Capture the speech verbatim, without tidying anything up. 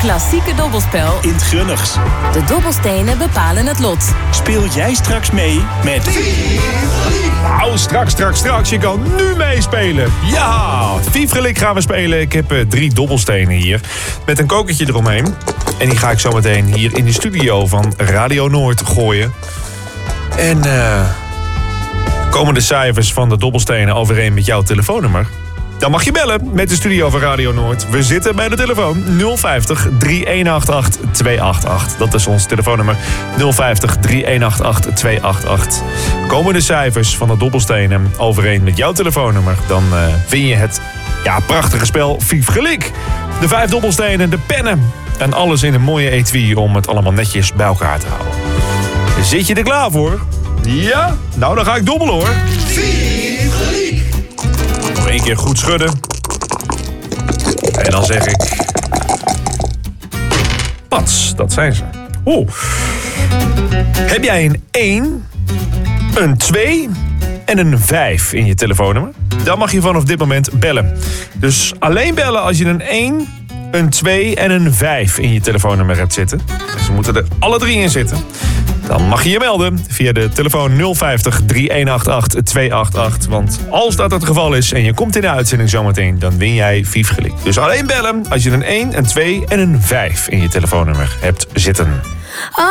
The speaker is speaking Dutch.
klassieke dobbelspel in 't Grunnigs. De dobbelstenen bepalen het lot. Speel jij straks mee met... Nou, straks, straks, straks. Je kan nu meespelen. Ja, Fiefgelik gaan we spelen. Ik heb uh, drie dobbelstenen hier. Met een kokertje eromheen. En die ga ik zo meteen hier in de studio van Radio Noord gooien. En uh, komen de cijfers van de dobbelstenen overeen met jouw telefoonnummer? Dan mag je bellen met de studio van Radio Noord. We zitten bij de telefoon nul vijftig, drie een acht acht, twee acht acht. Dat is ons telefoonnummer nul vijftig, drie een acht acht, twee acht acht. Komen de cijfers van de dobbelstenen overeen met jouw telefoonnummer? Dan uh, win je het ja, prachtige spel Fiefgelik. De vijf dobbelstenen, de pennen en alles in een mooie etui om het allemaal netjes bij elkaar te houden. Zit je er klaar voor? Ja? Nou, dan ga ik dobbelen hoor. Fiefgelik. Nog één keer goed schudden. En dan zeg ik... Pats, dat zijn ze. Oeh. Heb jij een één, een twee en een vijf in je telefoonnummer? Dan mag je vanaf dit moment bellen. Dus alleen bellen als je een één, een twee en een vijf in je telefoonnummer hebt zitten. Ze moeten er alle drie in zitten. Dan mag je je melden via de telefoon nul vijftig, drie een acht acht, twee acht acht. Want als dat het geval is en je komt in de uitzending zometeen, dan win jij Fiefgelik. Dus alleen bellen als je een één, een twee en een vijf in je telefoonnummer hebt zitten.